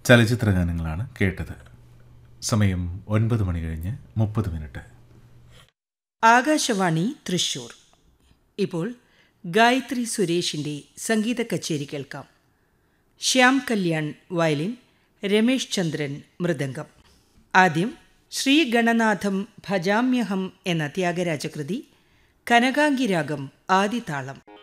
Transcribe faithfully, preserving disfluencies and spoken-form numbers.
ചലച്ചിത്ര ഗാനങ്ങളാണ് കേട്ടത്. സമയം ഒൻപത് മണി കഴിഞ്ഞ് മുപ്പത് മിനിറ്റ്. ആകാശവാണി തൃശൂർ. ഇപ്പോൾ ഗായത്രി സുരേഷിൻ്റെ സംഗീത കച്ചേരി കേൾക്കാം. ശ്യാം കല്യാൺ വയലിൻ, രമേശ് ചന്ദ്രൻ മൃദംഗം. ആദ്യം ശ്രീ ഗണനാഥം ഭജാമ്യഹം എന്ന ത്യാഗരാജകൃതി, കനകാംഗിരാഗം ആദിതാളം.